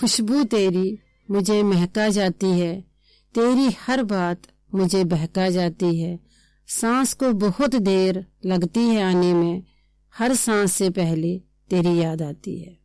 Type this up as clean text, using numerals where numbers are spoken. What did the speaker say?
खुशबू तेरी मुझे महका जाती है, तेरी हर बात मुझे बहका जाती है। सांस को बहुत देर लगती है आने में, हर सांस से पहले तेरी याद आती है।